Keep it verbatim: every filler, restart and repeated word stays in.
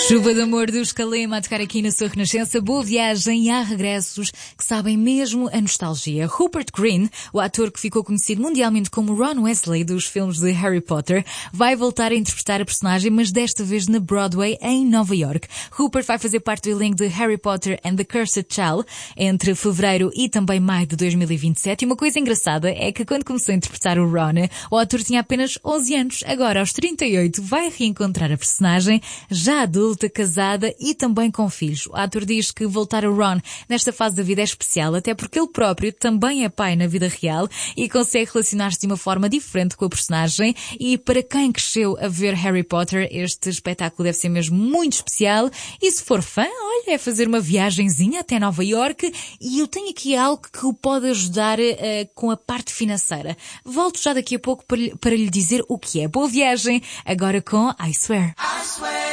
Chuva de Amor dos Kalema a tocar aqui na sua Renascença. Boa viagem e há regressos que sabem mesmo a nostalgia. Rupert Grint, o ator que ficou conhecido mundialmente como Ron Weasley dos filmes de Harry Potter, vai voltar a interpretar a personagem, mas desta vez na Broadway, em Nova York. Rupert vai fazer parte do elenco de Harry Potter and the Cursed Child entre fevereiro e também maio de dois mil e vinte e sete. E uma coisa engraçada é que quando começou a interpretar o Ron, o ator tinha apenas onze anos. Agora, aos trinta e oito, vai reencontrar a personagem, já adulta, casada e também com filhos. O ator diz que voltar a Ron nesta fase da vida é especial, até porque ele próprio também é pai na vida real e consegue relacionar-se de uma forma diferente com a personagem. E para quem cresceu a ver Harry Potter, este espetáculo deve ser mesmo muito especial. E se for fã, olha, é fazer uma viagenzinha até Nova York. E eu tenho aqui algo que o pode ajudar uh, com a parte financeira. Volto já daqui a pouco para, para lhe dizer o que é. Boa viagem, agora com I Swear. I swear.